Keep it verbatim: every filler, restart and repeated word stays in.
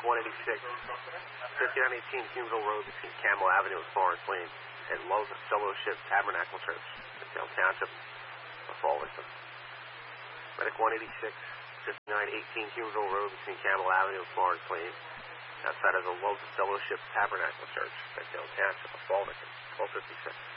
one eighty-six, fifty-nine eighteen Humesville Road between Campbell Avenue and Florence Lane, and Lowe's Fellowship Tabernacle Church, Midtown Township, a fall victim. Medic one eighty-six, fifty-nine eighteen Humesville Road between Campbell Avenue and Florence Lane, outside of the Lowe's Fellowship Tabernacle Church, Midtown Township, a fall victim, twelve fifty-six.